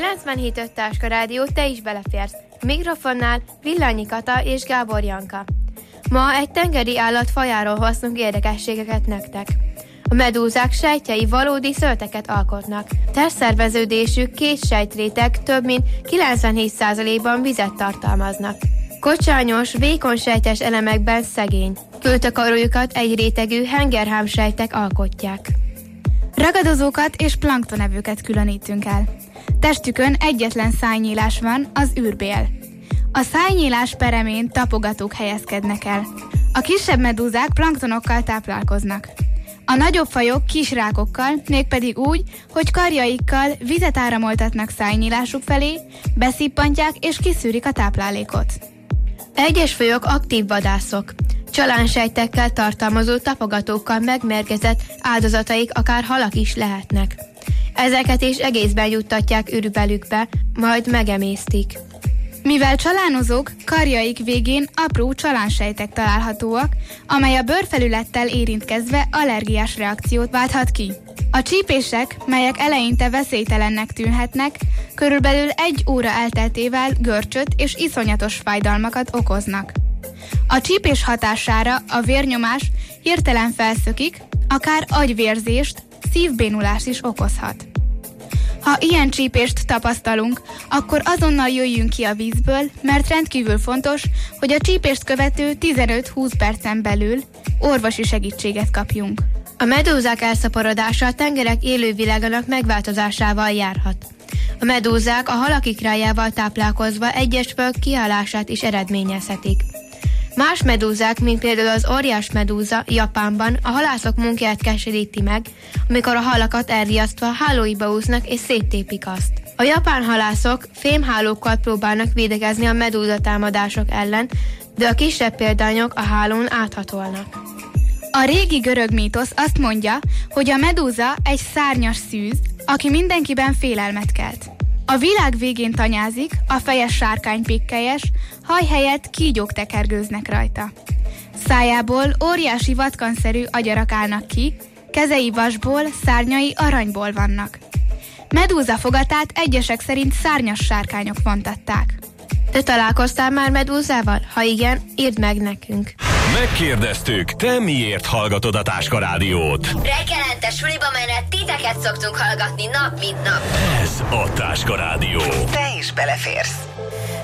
97.5 Táska Rádió, te is beleférsz. Mikrofonnál Villányi Kata és Gábor Janka. Ma egy tengeri állat fajáról hoztunk érdekességeket nektek. A medúzák sejtjei valódi szőrteket alkotnak. Testszerveződésük két sejtréteg több mint 97%-ban vizet tartalmaznak. Kocsányos, vékony sejtes elemekben szegény. Kültakarójukat egy rétegű hengerhámsejtek alkotják. Ragadozókat és planktonevőket különítünk el. Testükön egyetlen szájnyílás van, az űrbél. A szájnyílás peremén tapogatók helyezkednek el. A kisebb medúzák planktonokkal táplálkoznak. A nagyobb fajok kis rákokkal, mégpedig úgy, hogy karjaikkal vizet áramoltatnak szájnyílásuk felé, beszippantják és kiszűrik a táplálékot. Egyes fajok aktív vadászok. Csalánsejtekkel tartalmazó tapogatókkal megmérgezett áldozataik akár halak is lehetnek. Ezeket is egészben juttatják ürüvelükbe, majd megemésztik. Mivel csalánozók, karjaik végén apró csalánsejtek találhatóak, amely a bőrfelülettel érintkezve allergiás reakciót válthat ki. A csípések, melyek eleinte veszélytelennek tűnhetnek, körülbelül 1 óra elteltével görcsöt és iszonyatos fájdalmakat okoznak. A csípés hatására a vérnyomás hirtelen felszökik, akár agyvérzést, szívbénulást is okozhat. Ha ilyen csípést tapasztalunk, akkor azonnal jöjjünk ki a vízből, mert rendkívül fontos, hogy a csípést követő 15-20 percen belül orvosi segítséget kapjunk. A medúzák elszaporodása a tengerek élővilágának megváltozásával járhat. A medúzák a halak ikrájával táplálkozva egyes fajok kihalását is eredményezhetik. Más medúzák, mint például az óriás medúza Japánban a halászok munkáját keseríti meg, amikor a halakat elriasztva hálóiba úsznak és széttépik azt. A japán halászok fémhálókkal próbálnak védekezni a medúza támadások ellen, de a kisebb példányok a hálón áthatolnak. A régi görög mítosz azt mondja, hogy a medúza egy szárnyas szűz, aki mindenkiben félelmet kelt. A világ végén tanyázik, a fejes sárkány pikkelyes, haj helyett kígyók tekergőznek rajta. Szájából óriási vatkanszerű agyarak állnak ki, kezei vasból, szárnyai aranyból vannak. Medúza fogatát egyesek szerint szárnyas sárkányok vontatták. Te találkoztál már medúzával? Ha igen, írd meg nekünk. Megkérdeztük, te miért hallgatod a Táska Rádiót? Reggelente suliba menet titeket szoktunk hallgatni nap mint nap. Ez a Táska Rádió. Te is beleférsz.